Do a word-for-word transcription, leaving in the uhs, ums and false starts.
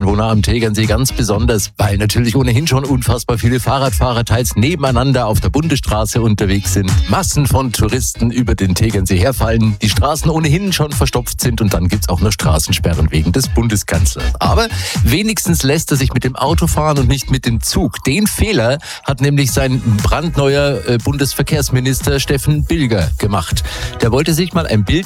Anwohner am Tegernsee ganz besonders, weil natürlich ohnehin schon unfassbar viele Fahrradfahrer teils nebeneinander auf der Bundesstraße unterwegs sind, Massen von Touristen über den Tegernsee herfallen, die Straßen ohnehin schon verstopft sind und dann gibt's auch noch Straßensperren wegen des Bundeskanzlers. Aber wenigstens lässt er sich mit dem Auto fahren und nicht mit dem Zug. Den Fehler hat nämlich sein brandneuer äh, Bundesverkehrsminister Steffen Bilger gemacht. Der wollte sich mal ein Bild